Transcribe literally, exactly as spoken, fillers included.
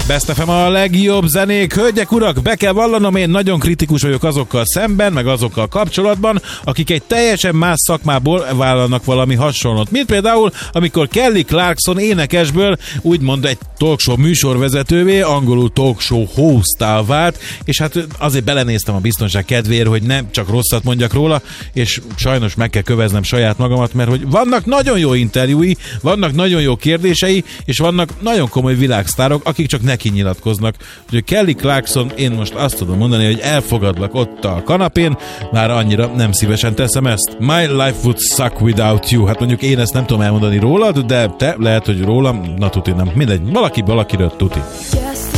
Best ef em a legjobb zenék. Hölgyek, urak, be kell vallanom, én nagyon kritikus vagyok azokkal szemben, meg azokkal kapcsolatban, akik egy teljesen más szakmából vállalnak valami hasonlót. Mint például, amikor Kelly Clarkson énekesből úgymond egy talkshow műsorvezetővé, angolul talkshow hostá vált, és hát azért belenéztem a biztonság kedvéért, hogy nem csak rosszat mondjak róla, és sajnos meg kell köveznem saját magamat, mert hogy vannak nagyon jó interjúi, vannak nagyon jó kérdései, és vannak nagyon komoly világsztárok, akik csak neki nyilatkoznak. Úgyhogy Kelly Clarkson, én most azt tudom mondani, hogy elfogadlak ott a kanapén, már annyira nem szívesen teszem ezt. My life would suck without you. Hát mondjuk én ezt nem tudom elmondani rólad, de te lehet, hogy rólam, na tuti nem. Mindegy, valaki valakiről tuti.